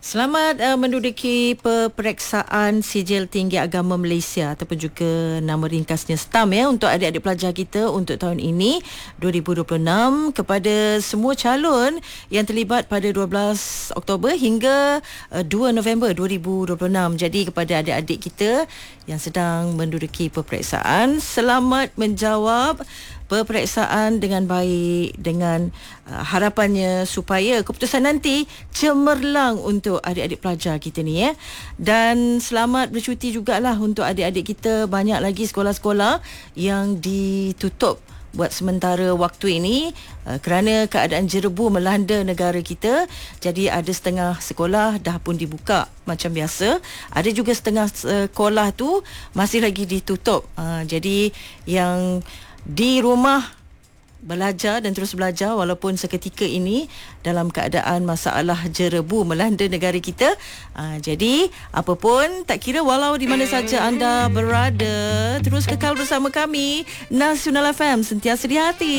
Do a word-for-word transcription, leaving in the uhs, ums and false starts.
Selamat uh, menduduki peperiksaan Sijil Tinggi Agama Malaysia ataupun juga nama ringkasnya S T A M ya, untuk adik-adik pelajar kita untuk tahun ini dua ribu dua puluh enam, kepada semua calon yang terlibat pada dua belas Oktober hingga uh, dua November dua ribu dua puluh enam. Jadi kepada adik-adik kita yang sedang menduduki peperiksaan, selamat menjawab peperiksaan dengan baik, dengan uh, harapannya supaya keputusan nanti cemerlang untuk adik-adik pelajar kita ni ya. Dan selamat bercuti jugalah untuk adik-adik kita. Banyak lagi sekolah-sekolah yang ditutup buat sementara waktu ini uh, kerana keadaan jerebu melanda negara kita. Jadi ada setengah sekolah dah pun dibuka macam biasa, ada juga setengah sekolah tu masih lagi ditutup. Uh, jadi yang di rumah belajar dan terus belajar walaupun seketika ini dalam keadaan masalah jerebu melanda negara kita. Aa, jadi apapun, tak kira walau di mana saja anda berada, terus kekal bersama kami. Nasional F M, sentiasa di hati.